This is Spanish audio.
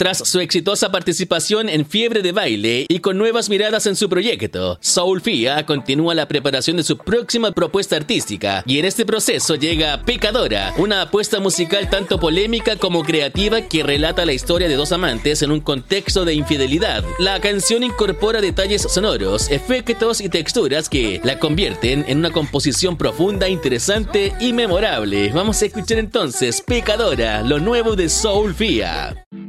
Tras su exitosa participación en Fiebre de Baile y con nuevas miradas en su proyecto, Soulfia continúa la preparación de su próxima propuesta artística y en este proceso llega Pecadora, una apuesta musical tanto polémica como creativa que relata la historia de dos amantes en un contexto de infidelidad. La canción incorpora detalles sonoros, efectos y texturas que la convierten en una composición profunda, interesante y memorable. Vamos a escuchar entonces Pecadora, lo nuevo de Soulfia.